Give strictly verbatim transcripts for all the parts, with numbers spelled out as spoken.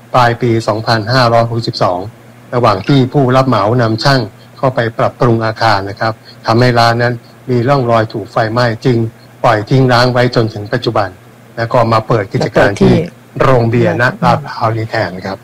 ปลายปี สองพันห้าร้อยหกสิบสอง ระหว่างที่ผู้รับเหมานำช่างเข้าไปปรับปรุงอาคารนะครับทำให้ร้านนั้นมีร่องรอยถูกไฟไหม้จึงปล่อยทิ้งร้างไว้จนถึงปัจจุบันแล้วก็มาเปิดกิจการที่โรงเบียร์ณลาดพร้าวนี้แทนครับ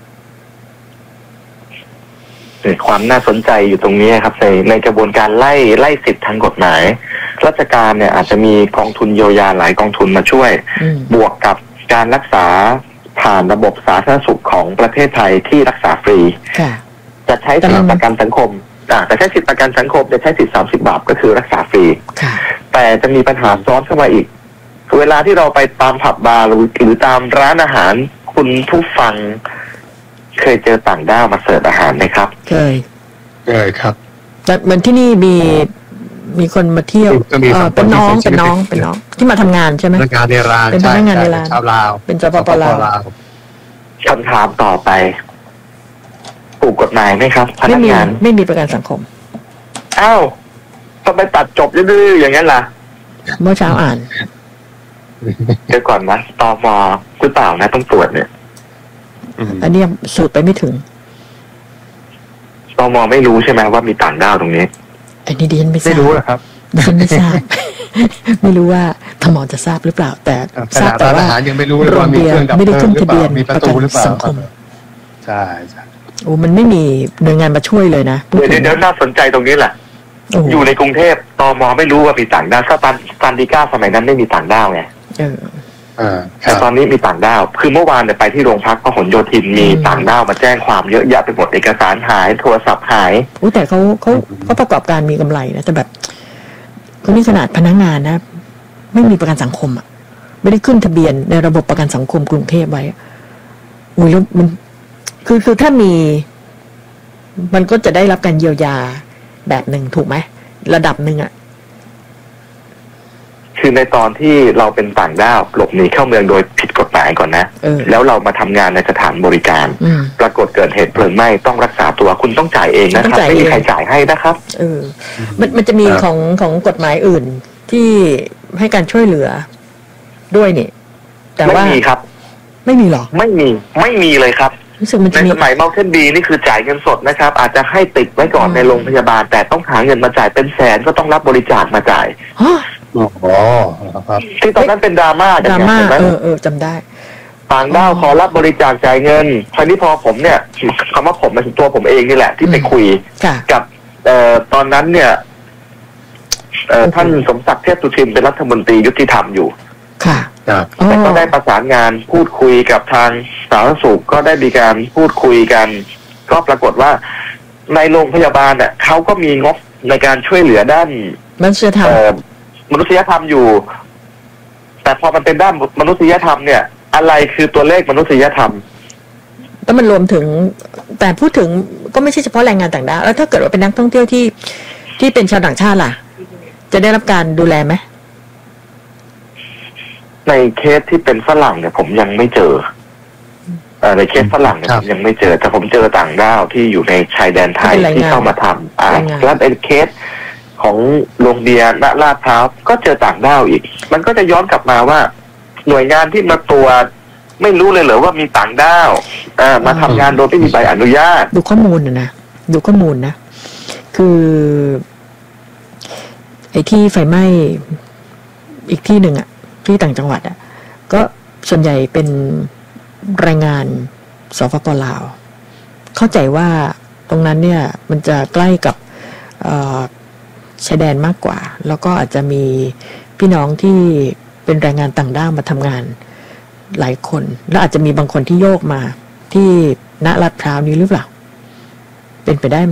ความน่าสนใจอยู่ตรงนี้ครับในในกระบวนการไล่ไล่สิทธิทางกฎหมายราชการเนี่ยอาจจะมีกองทุนเยียวยาหลายกองทุนมาช่วยบวกกับการรักษาผ่านระบบสาธารณสุขของประเทศไทยที่รักษาฟรีจะใช้สิทธิประกันสังคมแต่ใช้สิทธิประกันสังคมจะใช้สิทธิสามสิบบาทก็คือรักษาฟรีแต่จะมีปัญหาซ้อนเข้ามาอีกเวลาที่เราไปตามผับบาร์หรือตามร้านอาหารคุณผู้ฟังเคยเจอต่างด้าวมาเสิร์ฟอาหารไหมครับเคยเคยครับแต่เหมือนที่นี่มีมีคนมาเที่ยวเป็นน้องเป็นน้องเป็นน้องที่มาทำงานใช่ไหมพนักงานในร้านเป็นพนักงานในร้านชาวลาวเป็นสปปลาวคำถามต่อไปถูกกฎหมายไหมครับพนักงานไม่มีประกันสังคมอ้าวทำไมตัดจบดื้อๆอย่างนั้นล่ะเมื่อเช้าอ่านเดี๋ยวก่อนนะตมหรือเปล่านะต้องตรวจเนี่ยอันนี้สูตรไปไม่ถึงตมไม่รู้ใช่ไหมว่ามีต่างด้าวตรงนี้อันนี้ดิฉันไม่ทราบไม่รู้หรอครับดิฉันไม่ทราบไม่รู้ว่าทมจะทราบหรือเปล่าแต่ทราบแต่ว่ายังไม่รู้เลยว่ามีเครื่องดับเพลิงไม่ได้ขึ้นทะเบียนประกันสังคมใช่ใช่โอ้มันไม่มีหน่วยงานมาช่วยเลยนะเดี๋ยวเดี๋ยวน่าสนใจตรงนี้แหละอยู่ในกรุงเทพตมไม่รู้ว่ามีต่างด้าวถ้าตันตันดีก้าสมัยนั้นไม่มีต่างด้าวไงแต่ตอนนี้มีต่างด้าวคือเมื่อวานเนี่ยไปที่โรงพักพหลโยธินมีต่างด้าวมาแจ้งความเยอะแยะไปหมดเอกสารหายโทรศัพท์หายอุ้แต่เขาเขาเขาประกอบการมีกำไรนะแต่แบบก็นี่ขนาดพนักงานนะไม่มีประกันสังคมอ่ะไม่ได้ขึ้นทะเบียนในระบบประกันสังคมกรุงเทพไว้อุ้ยแล้วมันคือคือถ้ามีมันก็จะได้รับการเยียวยาแบบหนึ่งถูกไหมระดับหนึ่งอ่ะคือในตอนที่เราเป็นต่างด้าวหลบหนีเข้าเมืองโดยผิดกฎหมายก่อนนะแล้วเรามาทำงานในสถานบริการปรากฏเกิดเหตุเพลิงไหม้ต้องรักษาตัวคุณต้องจ่ายเองนะครับไม่มีใครจ่ายให้นะครับเออมันมันจะมีของของกฎหมายอื่นที่ให้การช่วยเหลือด้วยนี่แต่ว่าไม่มีครับไม่มีหรอไม่มีไม่มีเลยครับในสมัยเมาเทนบีนี่คือจ่ายเงินสดนะครับอาจจะให้ติดไว้ก่อนในโรงพยาบาลแต่ต้องหาเงินมาจ่ายเป็นแสนก็ต้องรับบริจาคมาจ่ายอ๋อครับที่ตอนนั้นเป็นดราม่าดราม่าเออเออจำได้ต่างด้าวขอรับบริจาคจ่ายเงินคราวนี้พอผมเนี่ยคำว่าผมมาถึงตัวผมเองนี่แหละที่ไปคุยกับเอ่อตอนนั้นเนี่ยเอ่อท่านสมศักดิ์เทพสุทินเป็นรัฐมนตรียุติธรรมอยู่ค่ะแต่ก็ได้ประสานงานพูดคุยกับทางสาธารณสุขก็ได้มีการพูดคุยกันก็ปรากฏว่าในโรงพยาบาลเนี่ยเขาก็มีงบในการช่วยเหลือด้านมนุษยธรรมมนุษยธรรมอยู่แต่พอมันเป็นด้านมนุษยธรรมเนี่ยอะไรคือตัวเลขมนุษยธรรมแล้วมันรวมถึงแต่พูดถึงก็ไม่ใช่เฉพาะแรงงานต่างด้าวแล้วถ้าเกิดว่าเป็นนักท่องเที่ยวที่ที่เป็นชาวต่างชาติล่ะจะได้รับการดูแลไหมในเคสที่เป็นฝรั่งเนี่ยผมยังไม่เจอในเคสฝรั่งเนี่ยผมยังไม่เจอแต่ผมเจอต่างด้าวที่อยู่ในชายแดนไทยที่เข้ามาทำอ่าแล้วเป็นเคสของโรงเบียร์ณลาดพร้าวก็เจอต่างด้าวอีกมันก็จะย้อนกลับมาว่าหน่วยงานที่มาตรวจไม่รู้เลยเหรอว่ามีต่างด้าวอ่ามาทำงานโดยไม่มีใบอนุญาตดูข้อมูลนะนะดูข้อมูลนะคือไอ้ที่ไฟไหม้อีกที่หนึ่งอ่ะที่ต่างจังหวัดอ่ะก็ส่วนใหญ่เป็นแรงงานสปป.ลาวเข้าใจว่าตรงนั้นเนี่ยมันจะใกล้กับชายแดนมากกว่าแล้วก็อาจจะมีพี่น้องที่เป็นแรงงานต่างด้าวมาทำงานหลายคนแล้วอาจจะมีบางคนที่โยกมาที่ณลาดพร้าวนี้หรือเปล่าเป็นไปได้ไหม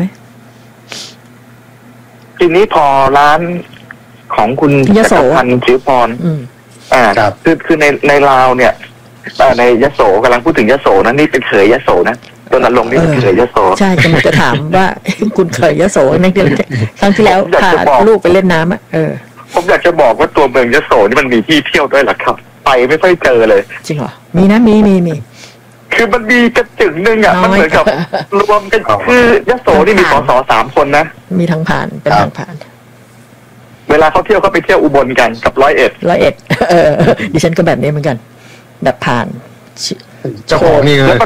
ทีนี้พอร้านของคุณจักรพันธ์จิ๋วพรอ่าคือคือในในลาวเนี่ยในยโสกำลังพูดถึงยโสนะนี่เป็นเขยยโสนะตัวนั้นลงนี่เป็นเขยยโสใช่กำลังจะถามว่าคุณเขยยโสนั่นเดียวครั้งที่แล้วพาลูกไปเล่นน้ำอ่ะเออผมอยากจะบอกว่าตัวเมืองยโสนี่มันมีที่เที่ยวด้วยหรอครับไปไม่ค่อยเจอเลยจริงเหรอมีนะมีมีมีคือมันมีกระจึงนึงอ่ะมันเหมือนกับรวมกันคือยโสนี่มีสสสามคนนะมีทางผ่านเป็นทางผ่านเวลาเขาเที่ยวเขาไปเที่ยวอุบลกันกับร้อยเอ็ดร้อยเอ็ดเออดิฉันก็แบบนี้เหมือนกันแบบผ่านเจ้าของนี่แล้วก็